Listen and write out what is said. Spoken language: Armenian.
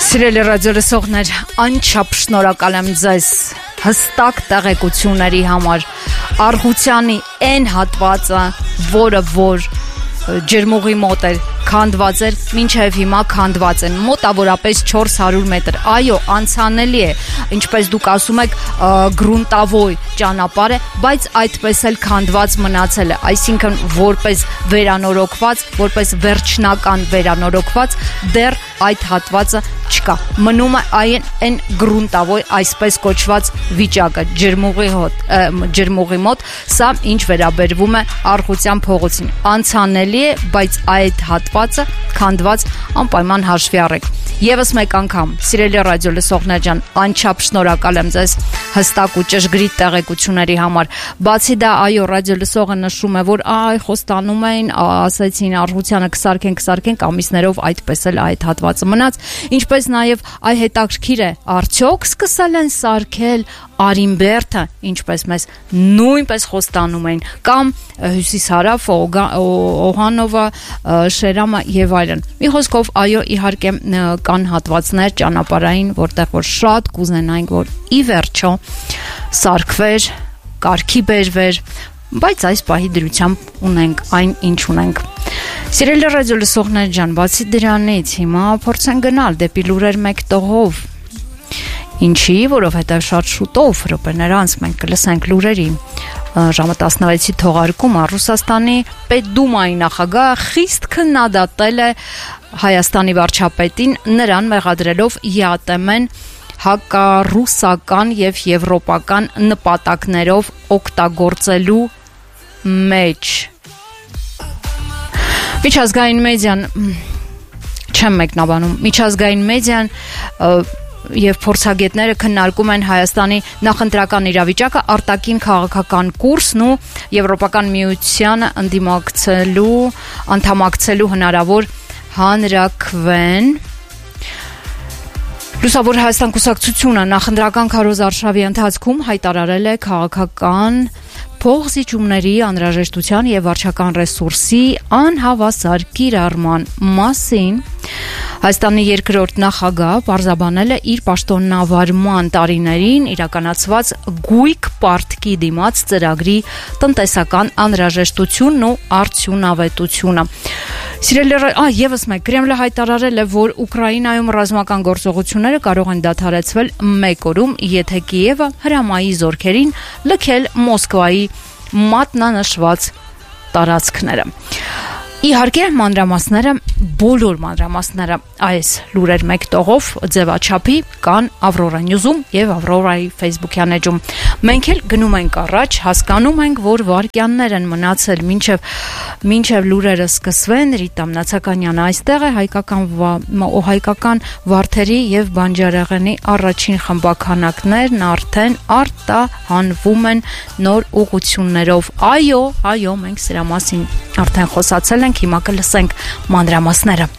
Սիրելի ռադիոլսողներ, անչափ շնորհակալ եմ ձեզ հստակ տեղեկությունների համար։ Արղությանի այն հատվածը, որը որ ջերմուղի մոտ էր քանդված էր, մինչև հիմա քանդված են մոտավորապես 400 մետր։ Այո, անցանելի է, ինչպես դուք ասում եք, գրունտավոր ճանապարհ է, բայց այդպես էլ քանդված մնացել է, այսինքն որպես վերանորոգված, որպես վերջնական վերանորոգված դեռ այդ հատվածը չկա։ Մնում է այն գրունտավոր այսպես կոչված վիճակը ջերմուղի մոտ, սա ինչ վերաբերվում է Արղության փողոցին։ Անցանելի է, բայց այդ հատվածը քանդված անպայման հաշվի առեք։ Եվս մեկ անգամ, սիրելի ռադիոլսողներ ջան, անչափ շնորհակալ եմ ձեզ հստակ ու ճշգրիտ տեղեկությունների համար։ Բացի դա, այո, ռադիոլսողը նշում է, որ խոստանում էին, ասացին Արղությանը կսարքենք, ամիսներով այդպես էլ այդ հատվածը մնաց, ինչպես նաև հետաքրքիր է, արդյոք սկսել են սարքել Արինբերդը, ինչպես մեզ նույնպես խոստանում էին, կամ Հյուսիսհարավ, Օհանովը, Շերամը եւ այլն։ Մի խոսքով, այո, իհարկե կան հատվածներ ճանապարհային, որտեղ որ շատ կուզենայինք, որ ի վերջո սարքվեր, կարգի բերվեր, բայց այս պահի դրությամբ ունենք այն, ինչ ունենք։ Սիրելի ռադիոլսողներ ջան, բացի դրանից հիմա փորձեն գնալ դեպի լուրեր մեկ տողով։ Ինչի, որովհետև շատ շուտով րոպեներ անց մենք կլսենք լուրերի ժամը 16-ի թողարկումը Ռուսաստանի Պետդումայի նախագահը խիստ քննադատել է Հայաստանի վարչապետին, նրան մեղադրելով ԵԱՏՄ-ն հակառուսական եւ եվրոպական նպատակներով օգտագործելու մեջ։ Միջազգային մեդիան չեմ մեկնաբանում, միջազգային մեդիան եւ փորձագետները քննարկում են Հայաստանի նախընտրական իրավիճակը, արտաքին քաղաքական կուրսն ու Եվրոպական միությանը անդամակցելու հնարավոր հանրաքվեն։ Լուսավոր Հայաստան կուսակցությունը նախընտրական քարոզարշավի ընթացքում հայտարարել է քաղաքական փողզիջումների անհրաժեշտության եւ վարչական ռեսուրսի անհավասար կիրառման մասին։ Հայաստանի երկրորդ նախագահ պարզաբանել է իր պաշտոնավարման տարիներին իրականացված գույք պարտքի դիմաց ծրագրի տնտեսական անհրաժեշտությունն ու արդյունավետությունը։ Եվս մեկ, Կրեմլը հայտարարել է, որ Ուկրաինայում ռազմական գործողությունները կարող են դադարեցվել մեկ օրում, եթե Կիևը հրամայի զորքերին լքել Մոսկվայի մատնանշված տարածքները։ Իհարկե բոլոր մանրամասները այս լուրեր մեկ տողով ձևաչափի կան Ավրորա Նյուզում եւ Ավրորայի Facebook-յան էջում։ Մենք էլ գնում ենք առաջ, հասկանում ենք, որ վարկյաններ են մնացել մինչև լուրերը սկսվեն։ Ռիտա Մնացականյանը այստեղ է, հայկական վարդերի եւ բանջարեղենի առաջին խմբականակներն արդեն արտահանվում են նոր ուղղություններով։ Այո, մենք սրա մասին արդեն խոսացել ենք, հիմա կլսենք մանրամասները։